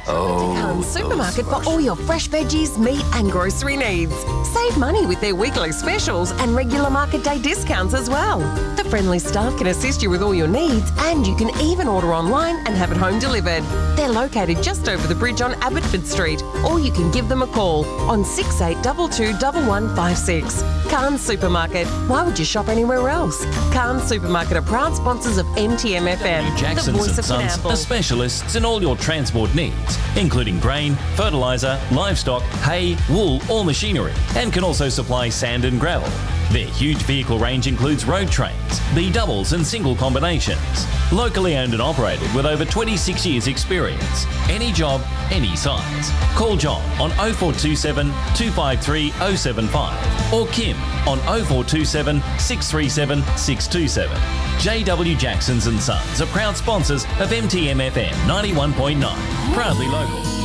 Carnes Supermarket for all your fresh veggies, meat and grocery needs. Save money with their weekly specials and regular market day discounts as well. The friendly staff can assist you with all your needs, and you can even order online and have it home delivered. They're located just over the bridge on Abbotsford Street, or you can give them a call on 6822 1156. Carnes Supermarket. Why would you shop anywhere else? Carnes Supermarket are proud sponsors of MTMFM, Jacksons the voice and of Sons Pineapple. are specialists in all your transport needs, including grain, fertiliser, livestock, hay, wool or machinery, and can also supply sand and gravel. Their huge vehicle range includes road trains, B-doubles and single combinations. Locally owned and operated with over 26 years experience. Any job, any size. Call John on 0427 253 075 or Kim on 0427 637 627. JW Jacksons and Sons are proud sponsors of MTMFM 91.9. Proudly local.